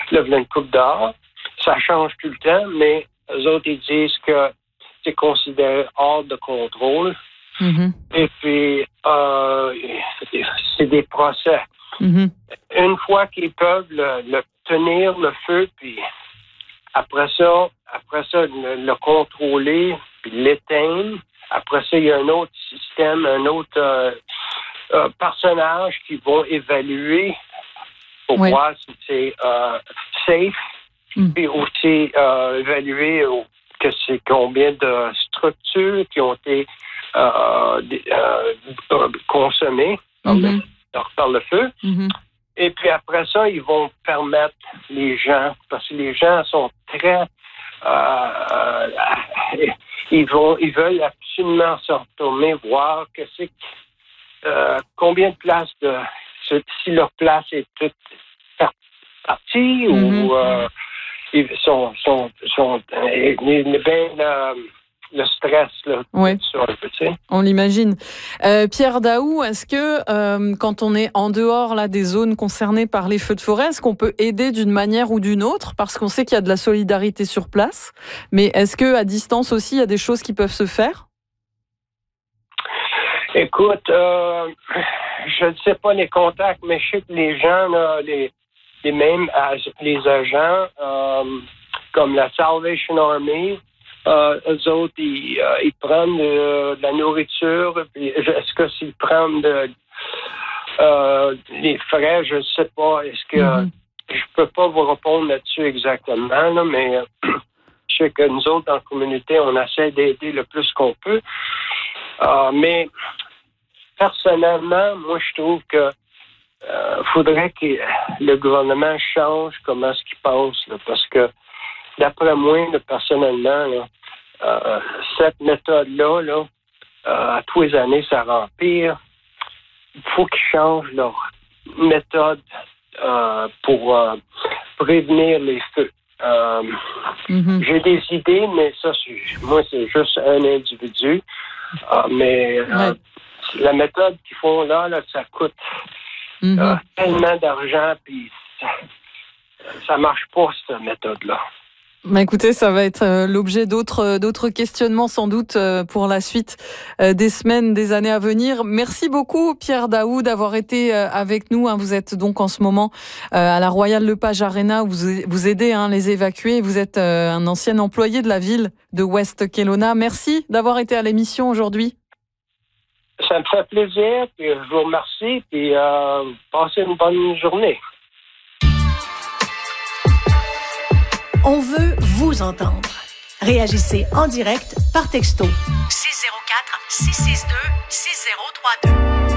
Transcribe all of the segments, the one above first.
là, il y a une coupe d'or. Ça change tout le temps, mais eux autres, ils disent que c'est considéré hors de contrôle. Mm-hmm. Et puis, c'est des procès. Mm-hmm. Une fois qu'ils peuvent le tenir, le feu, puis après ça, le contrôler, puis l'éteindre. Après ça, il y a un autre système, un autre personnage qui vont évaluer pour voir si c'est safe, puis aussi évaluer que c'est combien de structures qui ont été consommées par le feu. Mm-hmm. Et puis après ça, ils vont permettre les gens, parce que les gens sont très... ils veulent absolument se retourner, voir que c'est combien de places si leur place est toute partie ou ils sont bien le stress là. Oui. Sur le petit. On l'imagine. Pierre Daou, est-ce que quand on est en dehors là des zones concernées par les feux de forêt, est-ce qu'on peut aider d'une manière ou d'une autre? Parce qu'on sait qu'il y a de la solidarité sur place, mais est-ce que à distance aussi, il y a des choses qui peuvent se faire? Écoute, je ne sais pas les contacts, mais je sais que les gens, là, les agents, comme la Salvation Army, eux autres, ils prennent de la nourriture. Puis, est-ce que s'ils prennent les frais, je ne sais pas. Est-ce que je peux pas vous répondre là-dessus exactement, là, mais je sais que nous autres, dans la communauté, on essaie d'aider le plus qu'on peut. Mais personnellement, moi, je trouve que faudrait que le gouvernement change comment ce qu'il pense, là, parce que d'après moi, là, personnellement, là, cette méthode-là, là, à tous les années, ça rend pire. Il faut qu'ils changent leur méthode pour prévenir les feux. J'ai des idées, mais ça, moi, c'est juste un individu. Mais la méthode qu'ils font là, ça coûte tellement d'argent, puis ça marche pas, cette méthode-là. Bah écoutez, ça va être l'objet d'autres questionnements sans doute pour la suite des semaines, des années à venir. Merci beaucoup Pierre Daou d'avoir été avec nous. Vous êtes donc en ce moment à la Royal Lepage Arena où vous aidez les évacués. Vous êtes un ancien employé de la ville de West Kelowna. Merci d'avoir été à l'émission aujourd'hui. Ça me fait plaisir, puis je vous remercie, puis passez une bonne journée. On veut vous entendre. Réagissez en direct par texto. 604 662 6032.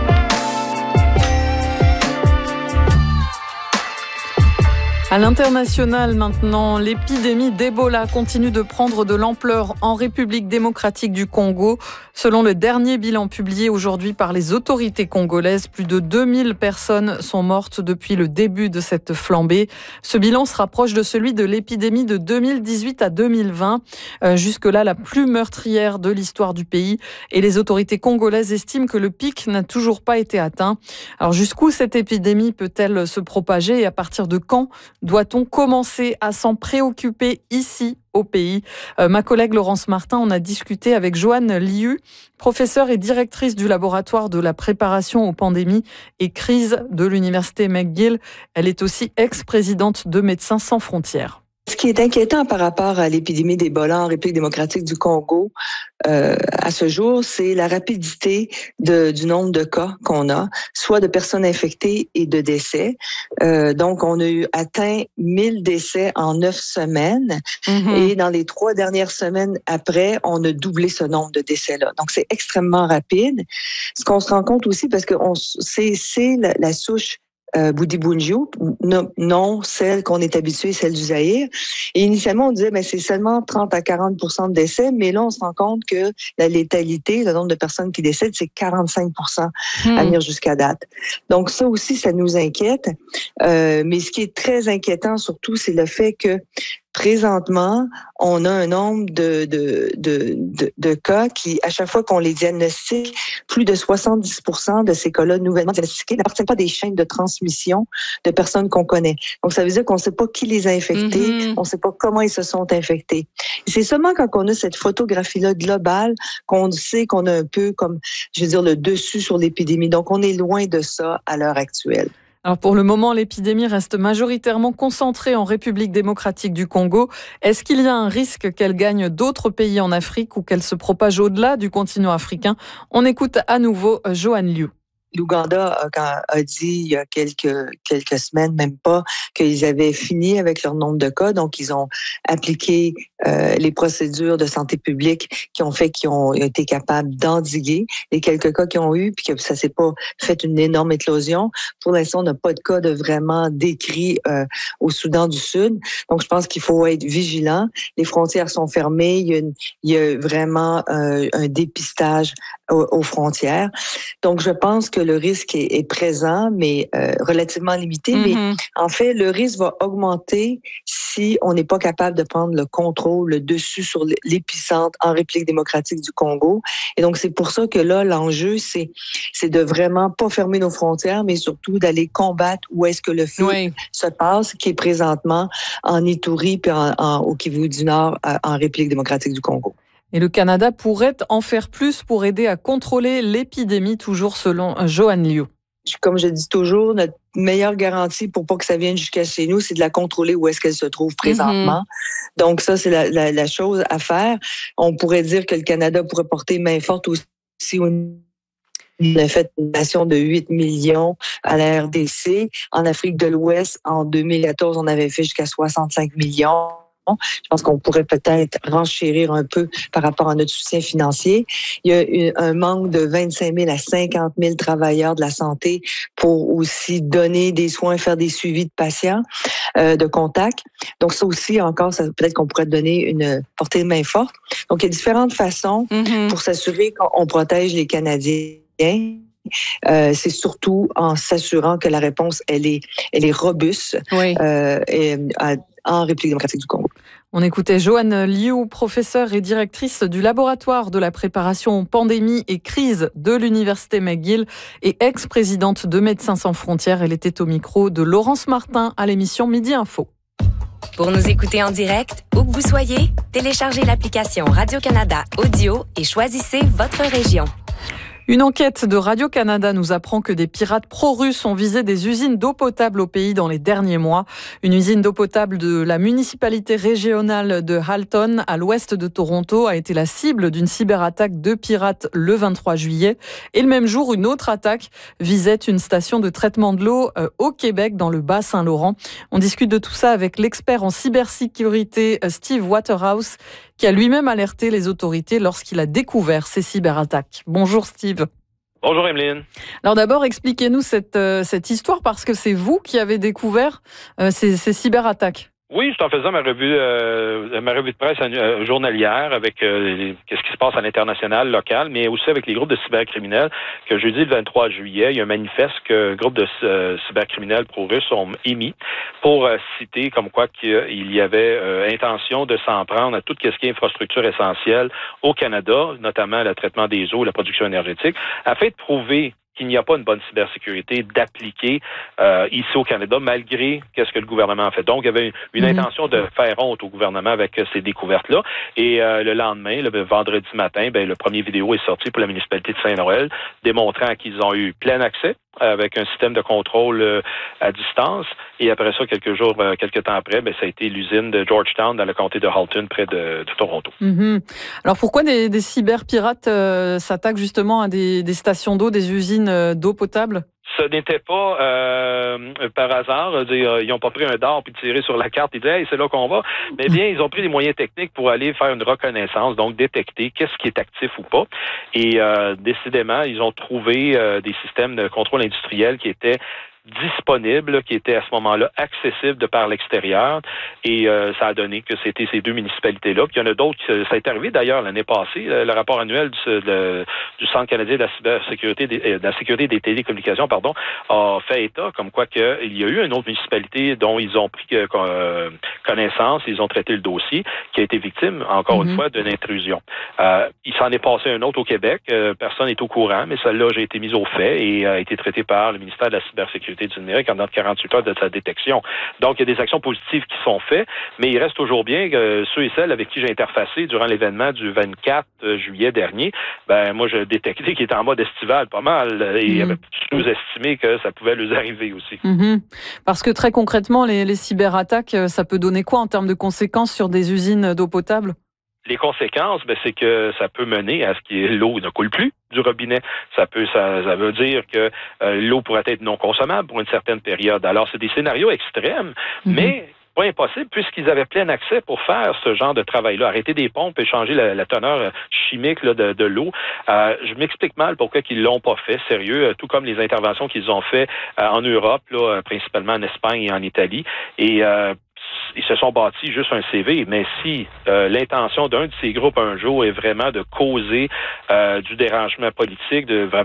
À l'international maintenant, l'épidémie d'Ebola continue de prendre de l'ampleur en République démocratique du Congo. Selon le dernier bilan publié aujourd'hui par les autorités congolaises, plus de 2000 personnes sont mortes depuis le début de cette flambée. Ce bilan se rapproche de celui de l'épidémie de 2018 à 2020, jusque-là la plus meurtrière de l'histoire du pays. Et les autorités congolaises estiment que le pic n'a toujours pas été atteint. Alors jusqu'où cette épidémie peut-elle se propager et à partir de quand doit-on commencer à s'en préoccuper ici au pays? Ma collègue Laurence Martin en a discuté avec Joanne Liu, professeure et directrice du laboratoire de la préparation aux pandémies et crises de l'université McGill. Elle est aussi ex-présidente de Médecins sans frontières. Ce qui est inquiétant par rapport à l'épidémie d'Ebola en République démocratique du Congo, à ce jour, c'est la rapidité du nombre de cas qu'on a, soit de personnes infectées et de décès. Donc, on a atteint 1000 décès en 9 semaines. Et dans les 3 dernières semaines après, on a doublé ce nombre de décès-là. Donc, c'est extrêmement rapide. Ce qu'on se rend compte aussi, parce que c'est la souche Bundibugyo, non celle qu'on est habitué, celle du Zaïre. Et initialement, on disait, c'est seulement 30 à 40% de décès, mais là, on se rend compte que la létalité, le nombre de personnes qui décèdent, c'est 45% à venir jusqu'à date. Donc ça aussi, ça nous inquiète. Mais ce qui est très inquiétant surtout, c'est le fait que Présentement, on a un nombre de cas qui, à chaque fois qu'on les diagnostique, plus de 70% de ces cas-là nouvellement diagnostiqués n'appartiennent pas à des chaînes de transmission de personnes qu'on connaît. Donc, ça veut dire qu'on ne sait pas qui les a infectés, on ne sait pas comment ils se sont infectés. Et c'est seulement quand on a cette photographie-là globale qu'on sait qu'on a un peu comme, je veux dire, le dessus sur l'épidémie. Donc, on est loin de ça à l'heure actuelle. Alors pour le moment, l'épidémie reste majoritairement concentrée en République démocratique du Congo. Est-ce qu'il y a un risque qu'elle gagne d'autres pays en Afrique ou qu'elle se propage au-delà du continent africain? On écoute à nouveau Joanne Liu. L'Ouganda a dit il y a quelques semaines, même pas, qu'ils avaient fini avec leur nombre de cas. Donc, ils ont appliqué les procédures de santé publique qui ont fait qu'ils ont été capables d'endiguer les quelques cas qu'ils ont eu, puis que ça s'est pas fait une énorme éclosion. Pour l'instant, on n'a pas de cas de vraiment décrits au Soudan du Sud. Donc, je pense qu'il faut être vigilant. Les frontières sont fermées. Il y a vraiment un dépistage aux frontières. Donc, je pense que le risque est présent, mais relativement limité. Mais en fait, le risque va augmenter si on n'est pas capable de prendre le contrôle, le dessus sur l'épicentre en République démocratique du Congo. Et donc, c'est pour ça que là, l'enjeu, c'est de vraiment pas fermer nos frontières, mais surtout d'aller combattre où est-ce que le feu se passe, qui est présentement en Ituri puis au Kivu du Nord, en République démocratique du Congo. Et le Canada pourrait en faire plus pour aider à contrôler l'épidémie, toujours selon Joanne Liu. Comme je dis toujours, notre meilleure garantie pour pas que ça vienne jusqu'à chez nous, c'est de la contrôler où est-ce qu'elle se trouve présentement. Donc ça, c'est la chose à faire. On pourrait dire que le Canada pourrait porter main forte aussi au On a fait une nation de 8 millions à la RDC. En Afrique de l'Ouest, en 2014, on avait fait jusqu'à 65 millions. Je pense qu'on pourrait peut-être renchérir un peu par rapport à notre soutien financier. Il y a un manque de 25 000 à 50 000 travailleurs de la santé pour aussi donner des soins, faire des suivis de patients, de contact. Donc ça aussi, encore, peut-être qu'on pourrait donner une portée de main forte. Donc il y a différentes façons pour s'assurer qu'on protège les Canadiens. C'est surtout en s'assurant que la réponse, elle est robuste en République démocratique du Congo. On écoutait Joanne Liu, professeure et directrice du laboratoire de la préparation aux pandémies et crises de l'Université McGill et ex-présidente de Médecins sans frontières. Elle était au micro de Laurence Martin à l'émission Midi Info. Pour nous écouter en direct, où que vous soyez, téléchargez l'application Radio-Canada Audio et choisissez votre région. Une enquête de Radio-Canada nous apprend que des pirates pro-russes ont visé des usines d'eau potable au pays dans les derniers mois. Une usine d'eau potable de la municipalité régionale de Halton, à l'ouest de Toronto, a été la cible d'une cyberattaque de pirates le 23 juillet. Et le même jour, une autre attaque visait une station de traitement de l'eau au Québec, dans le Bas-Saint-Laurent. On discute de tout ça avec l'expert en cybersécurité Steve Waterhouse, qui a lui-même alerté les autorités lorsqu'il a découvert ces cyberattaques. Bonjour Steve. Bonjour Emeline. Alors d'abord, expliquez-nous cette histoire, parce que c'est vous qui avez découvert ces cyberattaques. Oui, c'est en faisant ma revue de presse journalière avec qu'est-ce qui se passe à l'international, local, mais aussi avec les groupes de cybercriminels, que jeudi le 23 juillet, il y a un manifeste que groupes de cybercriminels pro-russes ont émis pour citer comme quoi qu'il y avait intention de s'en prendre à tout ce qui est infrastructure essentielle au Canada, notamment le traitement des eaux, la production énergétique, afin de prouver qu'il n'y a pas une bonne cybersécurité d'appliquer ici au Canada, malgré ce que le gouvernement a fait. Donc, il y avait une intention de faire honte au gouvernement avec ces découvertes-là. Et le lendemain, le vendredi matin, le premier vidéo est sorti pour la municipalité de Saint-Noël, démontrant qu'ils ont eu plein accès avec un système de contrôle à distance. Et après ça, quelques temps après, ça a été l'usine de Georgetown dans le comté de Halton, près de Toronto. Alors pourquoi des cyberpirates s'attaquent justement à des stations d'eau, des usines d'eau potable? Ce n'était pas par hasard. Ils n'ont pas pris un dard puis tiré sur la carte et dit « Hey, c'est là qu'on va ». Mais bien, ils ont pris des moyens techniques pour aller faire une reconnaissance, donc détecter qu'est-ce qui est actif ou pas. Et décidément, ils ont trouvé des systèmes de contrôle industriel qui étaient disponibles qui étaient à ce moment-là accessibles de par l'extérieur et ça a donné que c'était ces deux municipalités-là. Puis il y en a d'autres, ça est arrivé d'ailleurs l'année passée, le rapport annuel du Centre canadien de la cybersécurité, de la sécurité des télécommunications, a fait état comme quoi qu'il y a eu une autre municipalité dont ils ont pris connaissance, ils ont traité le dossier, qui a été victime, encore une fois, d'une intrusion. Il s'en est passé un autre au Québec, personne n'est au courant, mais celle-là a été mise au fait et a été traitée par le ministère de la cybersécurité du numérique en 48 heures de sa détection. Donc, il y a des actions positives qui sont faites, mais il reste toujours bien que ceux et celles avec qui j'ai interfacé durant l'événement du 24 juillet dernier, moi, je détectais qu'ils étaient en mode estival pas mal et il avait sous-estimé que ça pouvait leur arriver aussi. Parce que très concrètement, les cyberattaques, ça peut donner quoi en termes de conséquences sur des usines d'eau potable? Les conséquences, c'est que ça peut mener à ce que l'eau ne coule plus du robinet. Ça veut dire que l'eau pourrait être non consommable pour une certaine période. Alors, c'est des scénarios extrêmes, mais pas impossible puisqu'ils avaient plein accès pour faire ce genre de travail-là. Arrêter des pompes et changer la teneur chimique là, de l'eau. Je m'explique mal pourquoi ils l'ont pas fait, sérieux, tout comme les interventions qu'ils ont fait en Europe, là, principalement en Espagne et en Italie. Et ils se sont bâtis juste un CV, mais si l'intention d'un de ces groupes un jour est vraiment de causer du dérangement politique,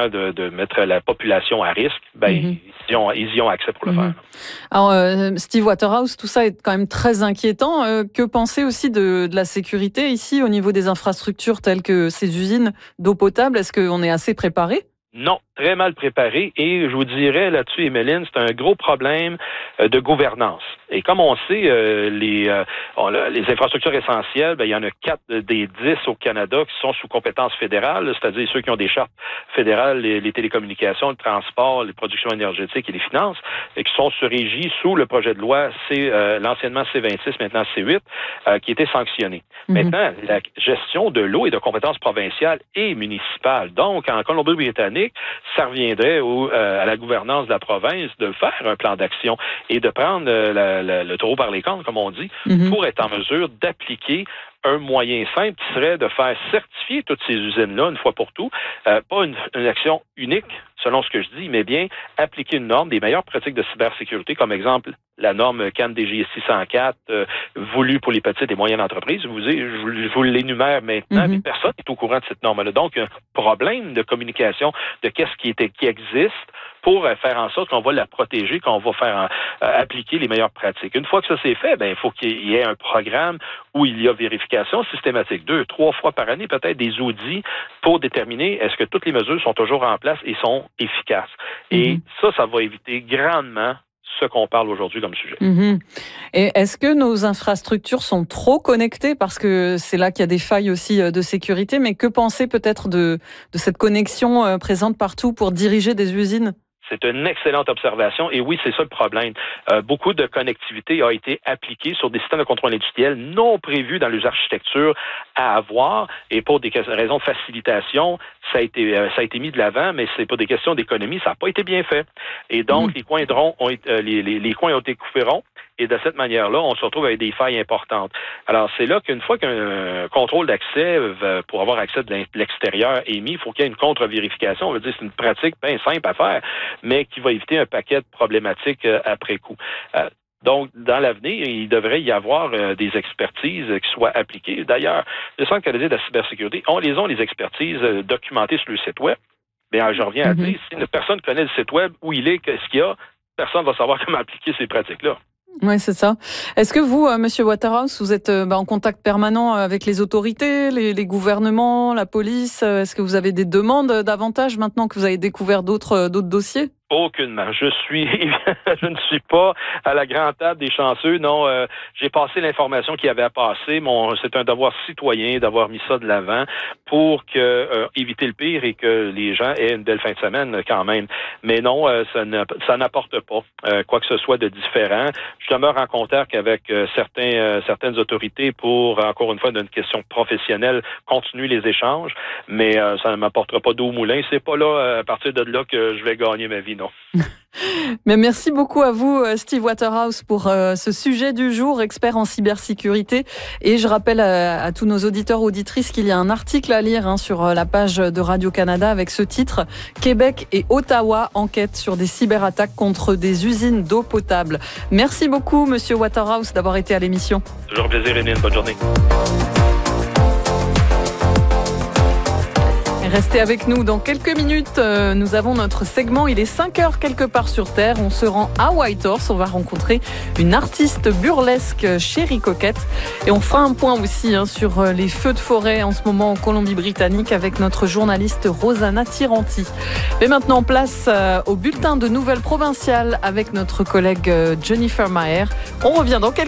de mettre la population à risque, ils y ont accès pour le faire. Alors, Steve Waterhouse, tout ça est quand même très inquiétant. Que penser aussi de la sécurité ici au niveau des infrastructures telles que ces usines d'eau potable? Est-ce qu'on est assez préparé? Non, très mal préparé. Et je vous dirais là-dessus, Emeline, c'est un gros problème de gouvernance. Et comme on sait, les infrastructures essentielles, il y en a 4 des 10 au Canada qui sont sous compétence fédérale, c'est-à-dire ceux qui ont des chartes fédérales, les télécommunications, le transport, les productions énergétiques et les finances, et qui sont régis sous le projet de loi l'anciennement C26, maintenant C8, qui était sanctionné. Maintenant, la gestion de l'eau est de compétence provinciale et municipale. Donc, en Colombie-Britannique, ça reviendrait à la gouvernance de la province de faire un plan d'action et de prendre le taureau par les cornes, comme on dit, pour être en mesure d'appliquer un moyen simple qui serait de faire certifier toutes ces usines-là, une fois pour tout, pas une action unique, selon ce que je dis, mais bien appliquer une norme des meilleures pratiques de cybersécurité, comme exemple la norme CAN-DGSI 604 voulue pour les petites et moyennes entreprises. Je vous l'énumère maintenant, mais personne n'est au courant de cette norme-là. Donc, un problème de communication de qu'est-ce qui existe pour faire en sorte qu'on va la protéger, qu'on va faire appliquer les meilleures pratiques. Une fois que ça c'est fait, il faut qu'il y ait un programme où il y a vérification systématique, 2-3 fois par année, peut-être des audits pour déterminer est-ce que toutes les mesures sont toujours en place et sont efficaces. Et ça va éviter grandement ce qu'on parle aujourd'hui comme sujet. Et est-ce que nos infrastructures sont trop connectées? Parce que c'est là qu'il y a des failles aussi de sécurité, mais que penser peut-être de cette connexion présente partout pour diriger des usines? C'est une excellente observation. Et oui, c'est ça le problème. Beaucoup de connectivité a été appliquée sur des systèmes de contrôle industriel non prévus dans les architectures à avoir. Et pour des raisons de facilitation, ça a été mis de l'avant, mais c'est pas des questions d'économie. Ça n'a pas été bien fait. Et donc, les coins ont été coupés ronds. Et de cette manière-là, on se retrouve avec des failles importantes. Alors, c'est là qu'une fois qu'un contrôle d'accès, pour avoir accès de l'extérieur est mis, il faut qu'il y ait une contre-vérification. On veut dire c'est une pratique bien simple à faire, mais qui va éviter un paquet de problématiques après coup. Donc, dans l'avenir, il devrait y avoir des expertises qui soient appliquées. D'ailleurs, le Centre canadien de la cybersécurité, les expertises documentées sur le site Web. Bien, je reviens à dire, si une personne connaît le site Web, où il est, qu'est-ce qu'il y a, personne ne va savoir comment appliquer ces pratiques-là. Oui, c'est ça. Est-ce que vous, Monsieur Waterhouse, vous êtes en contact permanent avec les autorités, les gouvernements, la police? Est-ce que vous avez des demandes davantage maintenant que vous avez découvert d'autres dossiers? Aucunement. Je ne suis pas à la grande table des chanceux. Non, j'ai passé l'information qu'il y avait à passer. C'est un devoir citoyen d'avoir mis ça de l'avant pour éviter le pire et que les gens aient une belle fin de semaine quand même. Mais non, ça n'apporte pas quoi que ce soit de différent. Je demeure en contact avec certaines autorités pour, encore une fois, d'une question professionnelle, continuer les échanges. Mais ça ne m'apportera pas d'eau au moulin. C'est pas là, à partir de là, que je vais gagner ma vie. non. Mais merci beaucoup à vous, Steve Waterhouse, pour ce sujet du jour, expert en cybersécurité. Et je rappelle à tous nos auditeurs, auditrices, qu'il y a un article à lire sur la page de Radio-Canada avec ce titre « Québec et Ottawa enquêtent sur des cyberattaques contre des usines d'eau potable ». Merci beaucoup, Monsieur Waterhouse, d'avoir été à l'émission. Toujours un plaisir, René. Bonne journée. Restez avec nous dans quelques minutes. Nous avons notre segment. Il est 5h quelque part sur Terre. On se rend à Whitehorse. On va rencontrer une artiste burlesque, Chérie Coquette. Et on fera un point aussi sur les feux de forêt en ce moment en Colombie-Britannique avec notre journaliste Rosanna Tiranti. Mais maintenant, place au bulletin de nouvelles provinciales avec notre collègue Jennifer Maher. On revient dans quelques